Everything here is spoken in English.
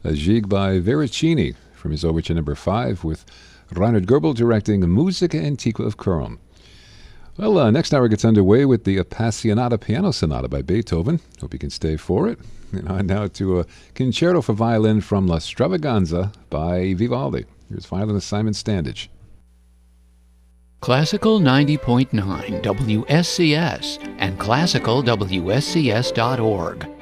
a Gigue by Veracini from his Overture No. 5 with Reinhard Goebel directing Musica Antiqua of Köln. Well, next hour gets underway with the Appassionata Piano Sonata by Beethoven. Hope you can stay for it. And on now to a concerto for violin from La Stravaganza by Vivaldi. Here's violinist Simon Standage. Classical 90.9 WSCS and classicalwscs.org.